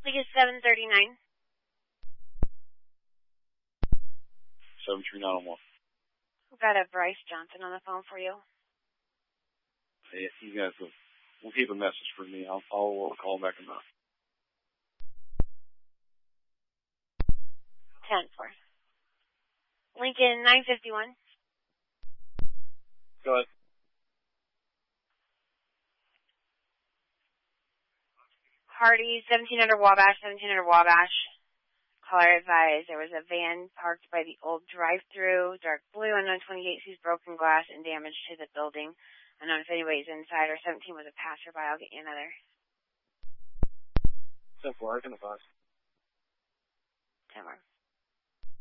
League is 739. 73901. We've got a Bryce Johnson on the phone for you. Hey, you guys will keep a message for me. I'll call back in a minute. 10-4. Lincoln 951. Go ahead. Hardy 1700 Wabash, 1700 Wabash. Caller advised there was a van parked by the old drive-through, dark blue, unknown 28 sees broken glass and damage to the building. Unknown if anybody's inside, or 17 was a passerby. I'll get you another. 10-4, I can advise. 10-4.